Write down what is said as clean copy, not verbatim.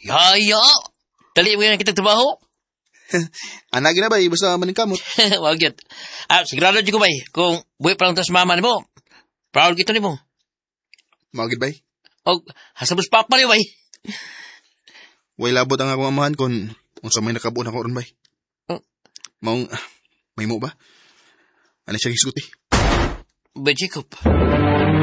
Yaya! Dali mo yan kita trabaho. Anagi na bay, basta maning kamot. Wag yun. Sigurado dyan ko bay, kung buhay pa lang tas mama ni mo, proud kita ni mo. Magid bay. O, hasabos papa ni bay. Way labot ang akong amahan kung sa may nakabuon ako ron bay. Maong, may mo ba? Ano siya gisguti? Bay, Jacob.